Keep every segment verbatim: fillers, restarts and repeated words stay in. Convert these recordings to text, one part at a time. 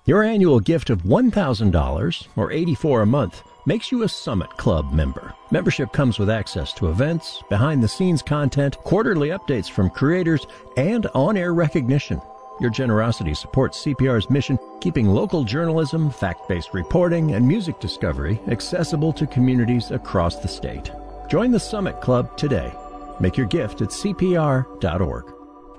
Your annual gift of one thousand dollars, or eighty-four dollars a month, makes you a Summit Club member. Membership comes with access to events, behind-the-scenes content, quarterly updates from creators, and on-air recognition. Your generosity supports C P R's mission, keeping local journalism, fact-based reporting, and music discovery accessible to communities across the state. Join the Summit Club today. Make your gift at C P R dot org.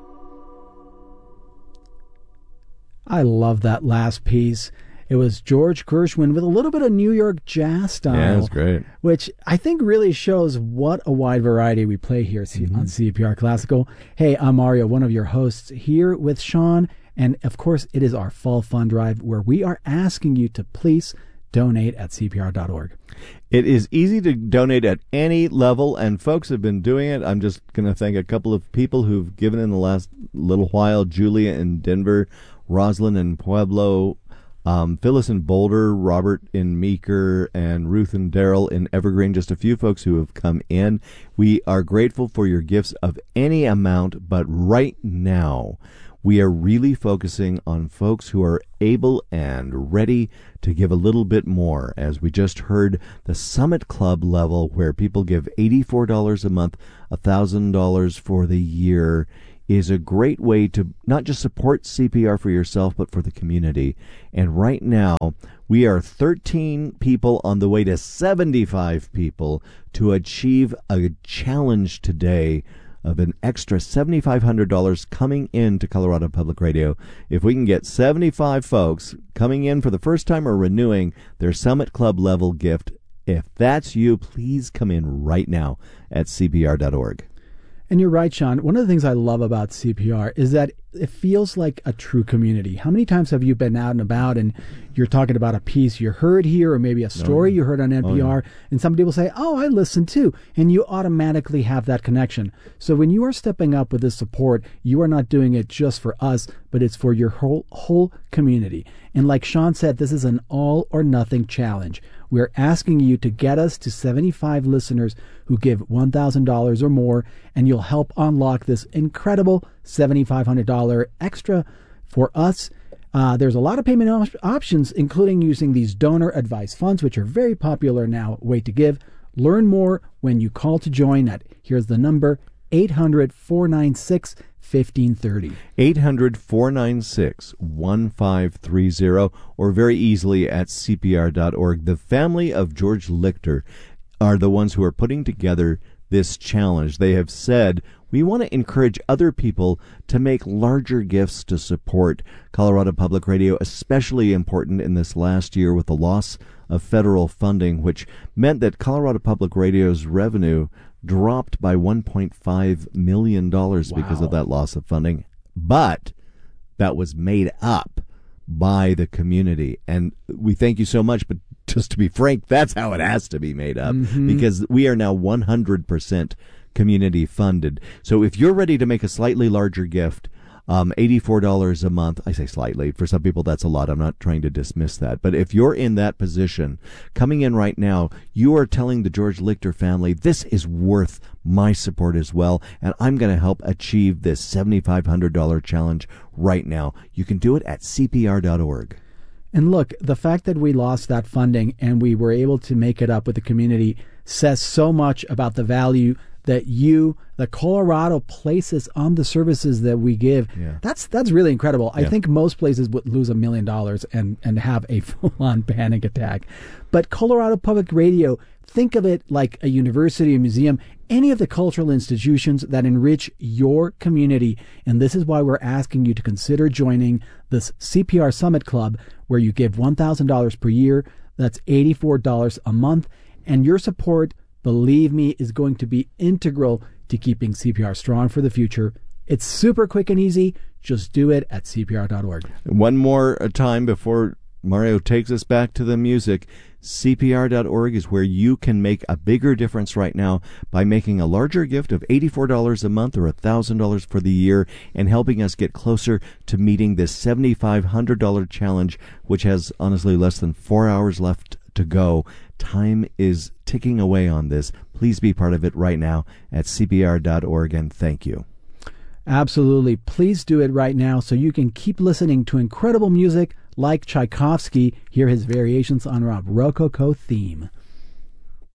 I love that last piece. It was George Gershwin with a little bit of New York jazz style. Yeah, that's great. Which I think really shows what a wide variety we play here mm-hmm. on C P R Classical. Hey, I'm Mario, one of your hosts here with Sean. And of course, it is our fall fund drive where we are asking you to please donate at C P R dot org. It is easy to donate at any level, and folks have been doing it. I'm just going to thank a couple of people who've given in the last little while. Julia in Denver, Rosalind in Pueblo, um, Phyllis in Boulder, Robert in Meeker, and Ruth and Daryl in Evergreen. Just a few folks who have come in. We are grateful for your gifts of any amount, but right now we are really focusing on folks who are able and ready to give a little bit more. As we just heard, the Summit Club level, where people give eighty-four dollars a month, one thousand dollars for the year, is a great way to not just support C P R for yourself, but for the community. And right now, we are thirteen people on the way to seventy-five people to achieve a challenge today of an extra seven thousand five hundred dollars coming into Colorado Public Radio. If we can get seventy-five folks coming in for the first time or renewing their Summit Club level gift, if that's you, please come in right now at C P R dot org. And you're right, Sean. One of the things I love about C P R is that it feels like a true community. How many times have you been out and about and you're talking about a piece you heard here, or maybe a story oh, you heard on N P R, oh, yeah. and somebody will say, oh, I listened too, and you automatically have that connection. So when you are stepping up with this support, you are not doing it just for us, but it's for your whole whole community. And like Sean said, this is an all or nothing challenge. We're asking you to get us to seventy-five listeners who give one thousand dollars or more, and you'll help unlock this incredible seven thousand five hundred dollars extra for us. Uh, there's a lot of payment op- options, including using these donor advice funds, which are very popular now, way to give. Learn more when you call to join at, here's the number, eight hundred, four nine six, fifteen thirty. eight hundred, four nine six, one five three zero, or very easily at C P R dot org. The family of George Lichter are the ones who are putting together this challenge. They have said, we want to encourage other people to make larger gifts to support Colorado Public Radio, especially important in this last year with the loss of federal funding, which meant that Colorado Public Radio's revenue dropped by one point five million dollars wow. because of that loss of funding. But that was made up by the community. And we thank you so much, but just to be frank, that's how it has to be made up, mm-hmm. because we are now one hundred percent community funded. So if you're ready to make a slightly larger gift, um, eighty-four dollars a month, I say slightly, for some people that's a lot, I'm not trying to dismiss that, but if you're in that position, coming in right now, you are telling the George Lichter family, this is worth my support as well, and I'm going to help achieve this seven thousand five hundred dollars challenge right now. You can do it at C P R dot org. And look, the fact that we lost that funding and we were able to make it up with the community says so much about the value that you, the Colorado, places on the services that we give. Yeah. That's that's really incredible. Yeah. I think most places would lose a million dollars and and have a full-on panic attack. But Colorado Public Radio, think of it like a university, a museum, any of the cultural institutions that enrich your community. And this is why we're asking you to consider joining this C P R Summit Club, where you give one thousand dollars per year. That's eighty-four dollars a month. And your support, believe me, is going to be integral to keeping C P R strong for the future. It's super quick and easy. Just do it at C P R dot org. One more time before Mario takes us back to the music. C P R dot org is where you can make a bigger difference right now by making a larger gift of eighty-four dollars a month or one thousand dollars for the year, and helping us get closer to meeting this seven thousand five hundred dollars challenge, which has honestly less than four hours left to go. Time is ticking away on this. Please be part of it right now at C P R dot org, and thank you. Absolutely. Please do it right now so you can keep listening to incredible music like Tchaikovsky. Hear his variations on our Rococo theme.